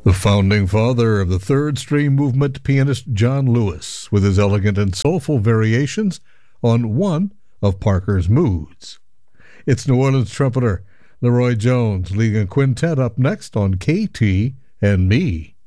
The founding father of the third string movement, pianist John Lewis, with his elegant and soulful variations on one of Parker's moods. It's New Orleans trumpeter Leroy Jones leading a quintet up next on KT and Me.